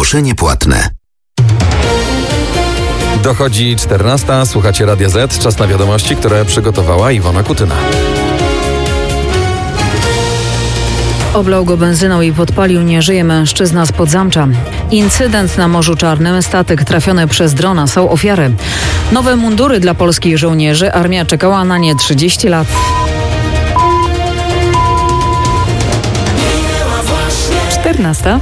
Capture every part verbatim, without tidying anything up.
Ogłoszenie płatne. Dochodzi czternasta, słuchacie Radia Z, czas na wiadomości, które przygotowała Iwona Kutyna. Oblał go benzyną i podpalił nie żyje mężczyzna z Podzamcza. Incydent na Morzu Czarnym, statek trafiony przez drona, są ofiary. Nowe mundury dla polskich żołnierzy, armia czekała na nie trzydzieści lat. czternasta.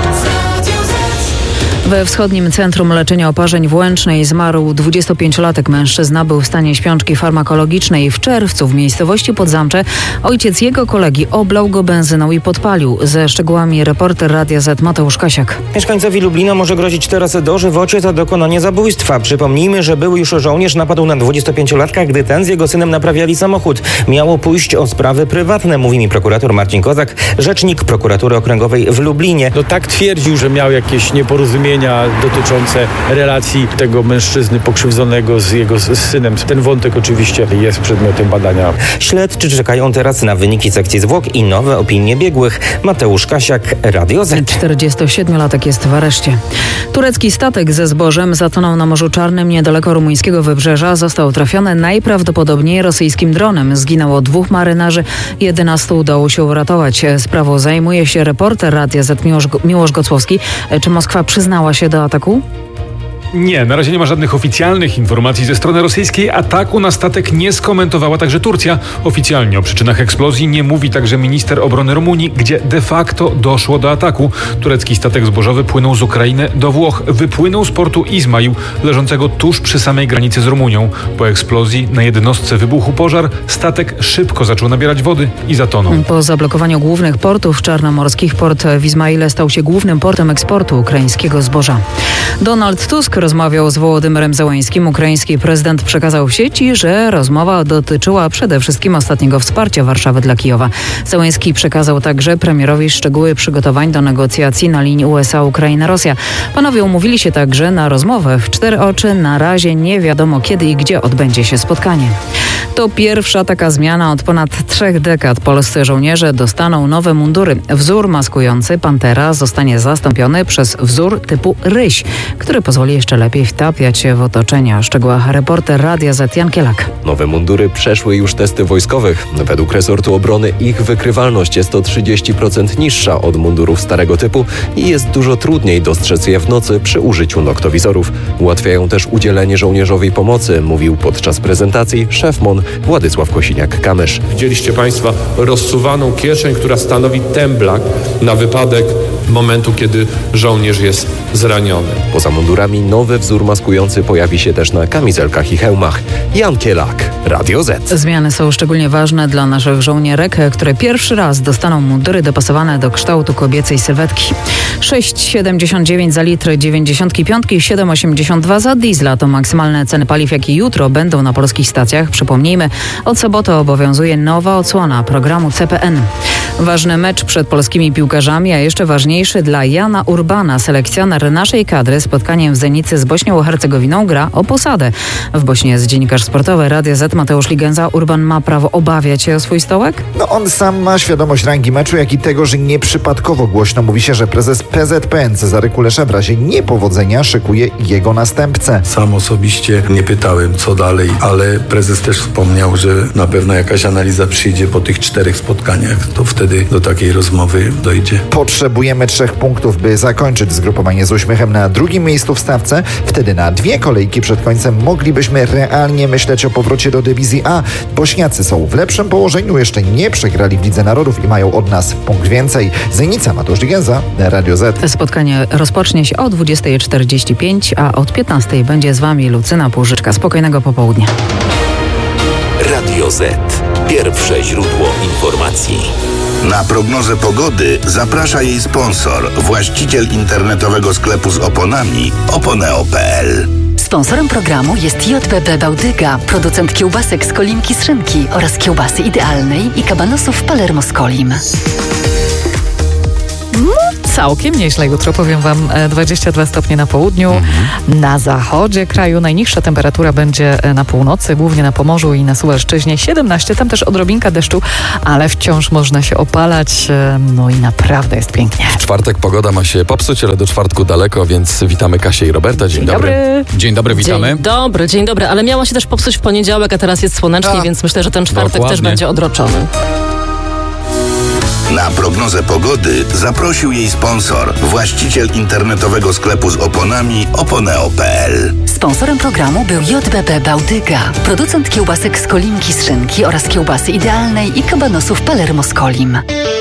We wschodnim Centrum Leczenia Oparzeń w Łęcznej zmarł dwudziestopięciolatek mężczyzna. Był w stanie śpiączki farmakologicznej. W czerwcu w miejscowości Podzamcze ojciec jego kolegi oblał go benzyną i podpalił. Ze szczegółami reporter Radia Z Mateusz Kasiak. Mieszkańcowi Lublina może grozić teraz dożywocie za dokonanie zabójstwa. Przypomnijmy, że były już żołnierz napadł na dwudziestopięciolatka, gdy ten z jego synem naprawiali samochód. Miało pójść o sprawy prywatne, mówi mi prokurator Marcin Kozak, rzecznik prokuratury okręgowej w Lublinie. No tak twierdził, że miał jakieś nieporozumienia dotyczące relacji tego mężczyzny pokrzywdzonego z jego z synem. Ten wątek oczywiście jest przedmiotem badania. Śledczy czekają teraz na wyniki sekcji zwłok i nowe opinie biegłych. Mateusz Kasiak, Radio Z. czterdziestosiedmiolatek jest w areszcie. Turecki statek ze zbożem zatonął na Morzu Czarnym niedaleko rumuńskiego wybrzeża. Został trafiony najprawdopodobniej rosyjskim dronem. Zginęło dwóch marynarzy, jedenastu udało się uratować. Sprawą zajmuje się reporter Radia Z Miłosz, Miłosz Gocłowski. Czy Moskwa przyznała się do ataku? Nie, na razie nie ma żadnych oficjalnych informacji ze strony rosyjskiej. Ataku na statek nie skomentowała także Turcja. Oficjalnie o przyczynach eksplozji nie mówi także minister obrony Rumunii, gdzie de facto doszło do ataku. Turecki statek zbożowy płynął z Ukrainy do Włoch. Wypłynął z portu Izmail, leżącego tuż przy samej granicy z Rumunią. Po eksplozji na jednostce wybuchł pożar. Statek szybko zaczął nabierać wody i zatonął. Po zablokowaniu głównych portów czarnomorskich, port w Izmaile stał się głównym portem eksportu ukraińskiego zboża. Donald Tusk rozmawiał z Wołodymyrem Zełańskim. Ukraiński prezydent przekazał w sieci, że rozmowa dotyczyła przede wszystkim ostatniego wsparcia Warszawy dla Kijowa. Zełański przekazał także premierowi szczegóły przygotowań do negocjacji na linii U S A Ukraina-Rosja. Panowie umówili się także na rozmowę w cztery oczy. Na razie nie wiadomo, kiedy i gdzie odbędzie się spotkanie. To pierwsza taka zmiana od ponad trzech dekad. Polscy żołnierze dostaną nowe mundury. Wzór maskujący Pantera zostanie zastąpiony przez wzór typu Ryś, który pozwoli jeszcze lepiej wtapiać się w otoczenie. O szczegółach reporter Radia Z Jan Kielak. Nowe mundury przeszły już testy wojskowych. Według resortu obrony ich wykrywalność jest o trzydzieści procent niższa od mundurów starego typu i jest dużo trudniej dostrzec je w nocy przy użyciu noktowizorów. Ułatwiają też udzielenie żołnierzowi pomocy, mówił podczas prezentacji szef M O N Władysław Kosiniak-Kamysz. Widzieliście Państwo rozsuwaną kieszeń, która stanowi temblak na wypadek momentu, kiedy żołnierz jest zraniony. Poza mundurami nowy wzór maskujący pojawi się też na kamizelkach i hełmach. Jan Kielak, Radio Z. Zmiany są szczególnie ważne dla naszych żołnierek, które pierwszy raz dostaną mundury dopasowane do kształtu kobiecej sylwetki. sześć siedemdziesiąt dziewięć za litr dziewięćdziesiątki piątki, siedem osiemdziesiąt dwa za diesla. To maksymalne ceny paliw, jakie jutro będą na polskich stacjach. Przypomnijmy, od soboty obowiązuje nowa odsłona programu C P N. Ważny mecz przed polskimi piłkarzami, a jeszcze ważniejszy dla Jana Urbana, selekcjoner naszej kadry. Spotkaniem w Zenicy z Bośnią Hercegowiną gra o posadę. W Bośni jest dziennikarz sportowy Radia Z Mateusz Ligenza. Urban ma prawo obawiać się o swój stołek? No on sam ma świadomość rangi meczu, jak i tego, że nieprzypadkowo głośno mówi się, że prezes P Z P N Cezary Kulesza w razie niepowodzenia szykuje jego następcę. Sam osobiście nie pytałem, co dalej, ale prezes też wspomniał, że na pewno jakaś analiza przyjdzie po tych czterech spotkaniach. To wtedy do takiej rozmowy dojdzie. Potrzebujemy trzech punktów, by zakończyć zgrupowanie z uśmiechem na drugim miejscu w stawce. Wtedy na dwie kolejki przed końcem moglibyśmy realnie myśleć o powrocie do dywizji A. Bośniacy są w lepszym położeniu, jeszcze nie przegrali w Lidze Narodów i mają od nas punkt więcej. Zenica, Mateusz Ligenza, Radio Z. Spotkanie rozpocznie się o dwudziesta czterdzieści pięć, a od piętnastej będzie z Wami Lucyna Półżyczka. Spokojnego popołudnia. Radio Z. Pierwsze źródło informacji. Na prognozę pogody zaprasza jej sponsor, właściciel internetowego sklepu z oponami oponeo kropka p l. Sponsorem programu jest J B B Bałdyga, producent kiełbasek z Kolimki z Szynki oraz kiełbasy idealnej i kabanosów Palermo z Kolim. Moc całkiem nieźle. Jutro powiem wam dwadzieścia dwa stopnie na południu, mhm. na zachodzie kraju. Najniższa temperatura będzie na północy, głównie na Pomorzu i na Suwalszczyźnie siedemnaście. Tam też odrobinka deszczu, ale wciąż można się opalać. No i naprawdę jest pięknie. W czwartek pogoda ma się popsuć, ale do czwartku daleko, więc witamy Kasię i Roberta. Dzień, dzień dobry. dobry. Dzień dobry, witamy. Dzień dobry, dzień dobry, ale miało się też popsuć w poniedziałek, a teraz jest słonecznie, a, więc myślę, że ten czwartek dokładnie. też będzie odroczony. Na prognozę pogody zaprosił jej sponsor, właściciel internetowego sklepu z oponami oponeo kropka p l. Sponsorem programu był J B B Bałtyka, producent kiełbasek z Kolimki z szynki oraz kiełbasy idealnej i kabanosów Palermo z Kolim.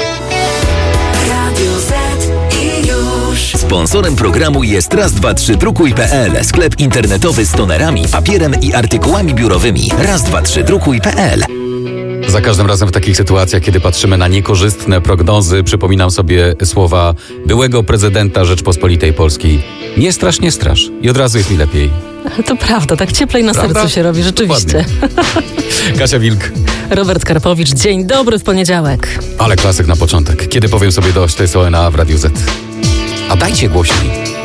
Sponsorem programu jest raz dwa trzy drukuj kropka p l, sklep internetowy z tonerami, papierem i artykułami biurowymi. raz dwa trzy drukuj kropka p l. Za każdym razem w takich sytuacjach, kiedy patrzymy na niekorzystne prognozy, przypominam sobie słowa byłego prezydenta Rzeczpospolitej Polskiej. Nie strasz, nie strasz. I od razu jest mi lepiej. To prawda, tak cieplej na Prawda? sercu się robi, rzeczywiście. Kasia Wilk. Robert Karpowicz, dzień dobry w poniedziałek. Ale klasyk na początek. Kiedy powiem sobie dość, to jest O N A w Radiu Z. A dajcie głośniej.